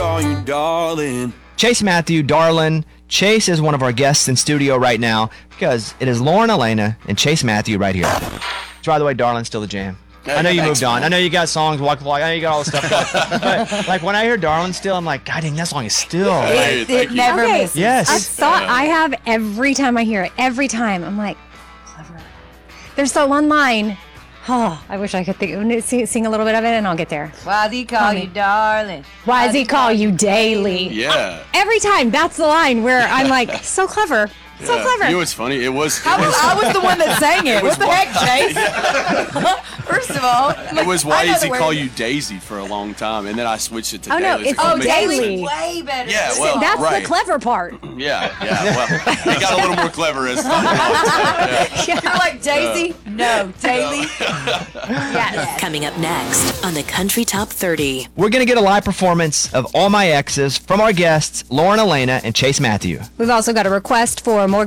call you darling. Chase Matthew, darling. Chase is one of our guests in studio right now because it is Lauren Elena and Chase Matthew right here. By the way, darling, still the jam. I know you moved on. I know you got songs, Walk the Walk. I know you got all the stuff going. But like when I hear Darling still, I'm like, God dang, that song is still. Like, It never misses. yes. I have every time I hear it. Every time I'm like, clever. There's that one line. Oh, I wish I could sing a little bit of it, and I'll get there. Why does he call you darling? Why does he call you daily? Yeah. Every time, that's the line where I'm like, so clever. So clever. You know what's funny? It was I was the one that sang it. What the heck, Chase? First of all, it was I Why know does the he word. call you Daisy for a long time, and then I switched it to Oh, no, Daily. it's to make Daily. sense. Way better. Yeah, than well, this. That's right. the clever part. Yeah. Well, he got a little more clever as time went on. You're like Daisy? No, Daily. Yes. Coming up next on the Country Top 30. We're going to get a live performance of All My Exes from our guests, Lauren Elena and Chase Matthew. We've also got a request for more